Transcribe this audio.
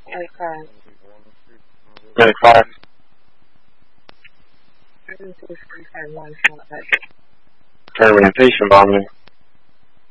Medic 5. Medic 5. 345 1, not that. Termination bombing.